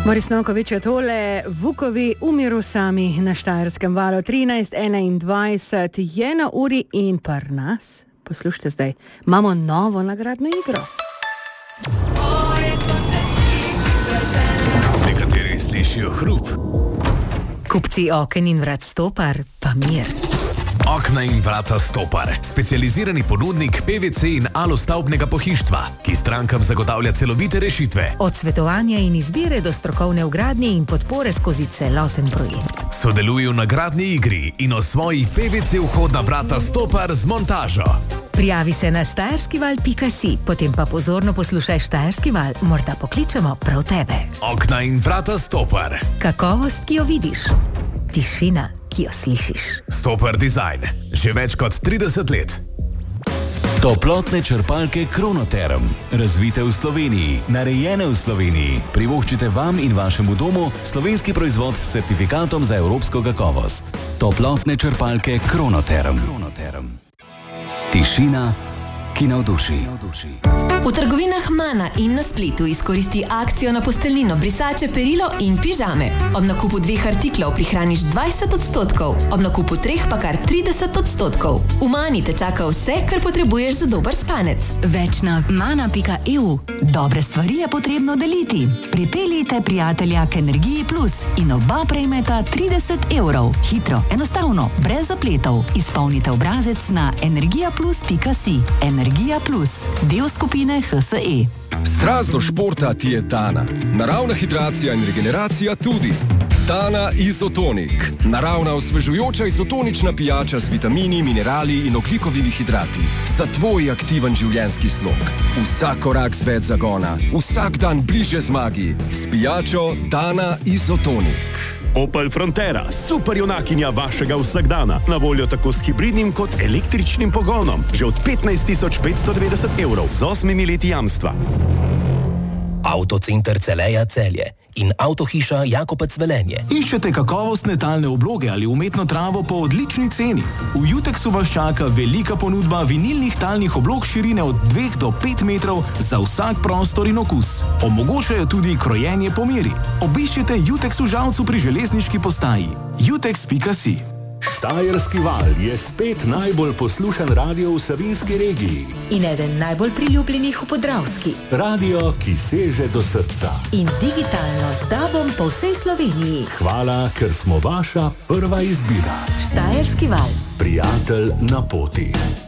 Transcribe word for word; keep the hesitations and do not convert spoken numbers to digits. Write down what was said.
Moris Novkovič je tole, Vukovi v miru sami na Štajerskem valu. trinajst enaindvajset je na uri in par nas, poslušajte zdaj, imamo novo nagradno igro. Nekateri slišijo hrup. Kupci oken in vrat Stopar pa mir. Okna in vrata Stopar, specializirani ponudnik P V C in alostavbnega pohištva, ki strankam zagotavlja celovite rešitve. Od svetovanja in izbire do strokovne vgradnje in podpore skozi celoten projekt. Sodeluj v nagradni igri in osvoji P V C vhodna vrata Stopar z montažo. Prijavi se na štajerskival pika si, potem pa pozorno poslušaj Štajerski val, morda pokličemo prav tebe. Okna in vrata Stopar. Kakovost, ki jo vidiš. Tišina, ki jo slišiš. Stopar Design. Že več kot trideset let. Toplotne črpalke Kronoterm. Razvite v Sloveniji, narejene v Sloveniji. Privoščite vam in vašemu domu slovenski proizvod s certifikatom za evropsko kakovost. Toplotne črpalke Kronoterm. Kronoterm. Tišina, ki navduši. V trgovinah Mana in na spletu izkoristi akcijo na posteljnino, brisače, perilo in pižame. Ob nakupu dveh artiklov prihraniš dvajset odstotkov, ob nakupu treh pa kar trideset odstotkov. V Mani te čaka vse, kar potrebuješ za dober spanec. Več na mana pika e u. Dobre stvari je potrebno deliti. Pripeljite prijatelja k Energiji Plus in oba prejmeta trideset evrov. Hitro, enostavno, brez zapletov. Izpolnite obrazec na energija plus pika si. Energija Plus, del skupine H S E. Strast do športa ti je Tana. Naravna hidracija in regeneracija tudi. Tana Izotonik. Naravna osvežujoča izotonična pijača z vitamini, minerali in ogljikovimi hidrati. Za tvoj aktiven življenjski slog. Vsak korak z več zagona. Vsak dan bliže zmagi. S pijačo Tana Izotonik. Opel Frontera, super junakinja vašega vsakdana. Na voljo tako s hibridnim kot električnim pogonom. Že od petnajst tisoč petsto devetdeset evrov z osmimi leti jamstva. Avtocenter Celeja Celje in Avtohiša Jakopec Velenje. Iščete kakovostne talne obloge ali umetno travo po odlični ceni? V Jutexu vas čaka velika ponudba vinilnih talnih oblog širine od dveh do pet metrov za vsak prostor in okus. Omogočajo tudi krojenje po meri. Obiščite Jutex v Žalcu pri železniški postaji. jutex pika si. Štajerski val je spet najbolj poslušan radio v Savinjski regiji. In eden najbolj priljubljenih v Podravski. Radio, ki seže do srca. In digitalno z dabom po vsej Sloveniji. Hvala, ker smo vaša prva izbira. Štajerski val. Prijatelj na poti.